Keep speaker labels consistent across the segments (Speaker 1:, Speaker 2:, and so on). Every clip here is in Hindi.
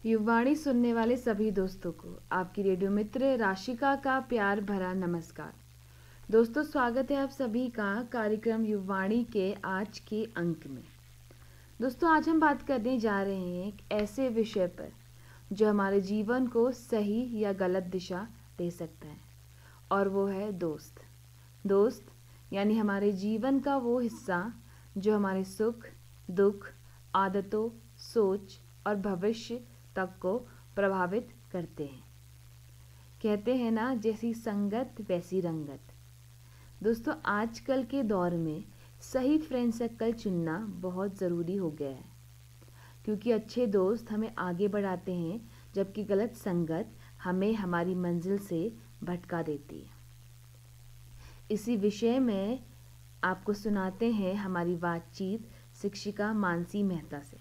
Speaker 1: युवाणी सुनने वाले सभी दोस्तों को आपकी रेडियो मित्र राशिका का प्यार भरा नमस्कार। दोस्तों, स्वागत है आप सभी का कार्यक्रम युवाणी के आज के अंक में। दोस्तों, आज हम बात करने जा रहे हैं एक ऐसे विषय पर जो हमारे जीवन को सही या गलत दिशा दे सकता है, और वो है दोस्त। दोस्त यानी हमारे जीवन का वो हिस्सा जो हमारे सुख, दुख, आदतों, सोच और भविष्य तक को प्रभावित करते हैं। कहते हैं ना, जैसी संगत वैसी रंगत। दोस्तों, आजकल के दौर में सही फ्रेंड सर्कल चुनना बहुत ज़रूरी हो गया है, क्योंकि अच्छे दोस्त हमें आगे बढ़ाते हैं, जबकि गलत संगत हमें हमारी मंजिल से भटका देती है। इसी विषय में आपको सुनाते हैं हमारी बातचीत शिक्षिका मानसी मेहता से।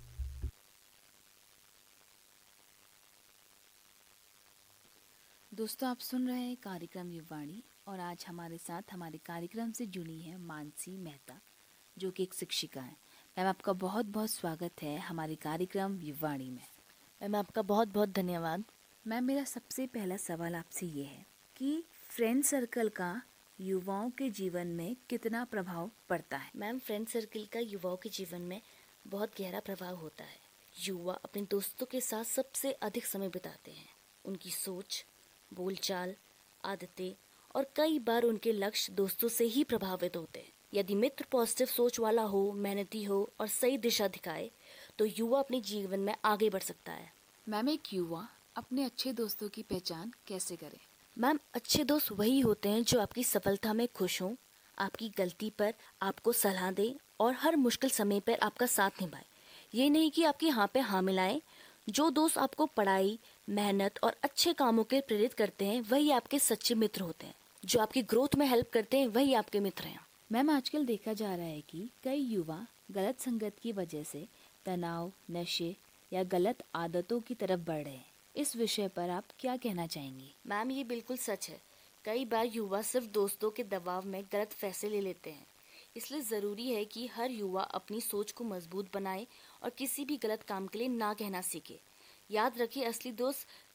Speaker 2: दोस्तों, आप सुन रहे हैं कार्यक्रम युवाणी और आज हमारे साथ हमारे कार्यक्रम से जुड़ी है मानसी मेहता, जो कि एक शिक्षिका है। मैम, आपका बहुत बहुत स्वागत है हमारे कार्यक्रम युवाणी में। मैम, आपका बहुत बहुत धन्यवाद। मैम, मेरा सबसे पहला सवाल आपसे ये है कि फ्रेंड सर्कल का युवाओं के जीवन में कितना प्रभाव पड़ता है।
Speaker 3: मैम, फ्रेंड सर्कल का युवाओं के जीवन में बहुत गहरा प्रभाव होता है। युवा अपने दोस्तों के साथ सबसे अधिक समय बिताते हैं। उनकी सोच, बोलचाल, आदतें और कई बार उनके लक्ष्य दोस्तों से ही प्रभावित होते हैं। यदि मित्र पॉजिटिव सोच वाला हो, मेहनती हो और सही दिशा दिखाए तो युवा अपने जीवन में आगे बढ़ सकता है।
Speaker 2: मैम, एक युवा अपने अच्छे दोस्तों की पहचान कैसे करे?
Speaker 3: मैम, अच्छे दोस्त वही होते हैं जो आपकी सफलता में खुश हों, आपकी गलती पर आपको सलाह दें और हर मुश्किल समय पर आपका साथ निभाए। ये नहीं कि आपकी हाँ पे हाँ मिलाएं। जो दोस्त आपको पढ़ाई, मेहनत और अच्छे कामों के लिए प्रेरित करते हैं वही आपके सच्चे मित्र होते हैं। जो आपकी ग्रोथ में हेल्प करते हैं वही आपके मित्र हैं।
Speaker 2: मैम, आजकल देखा जा रहा है कि कई युवा गलत संगत की वजह से तनाव, नशे या गलत आदतों की तरफ बढ़ रहे हैं। इस विषय पर आप क्या कहना चाहेंगी?
Speaker 3: मैम, ये बिल्कुल सच है। कई बार युवा सिर्फ दोस्तों के दबाव में गलत फैसले ले लेते हैं। इसलिए ज़रूरी है कि हर युवा अपनी सोच को मजबूत बनाए और किसी भी गलत काम के लिए ना कहना सीखे। याद रखिए, असली दोस्त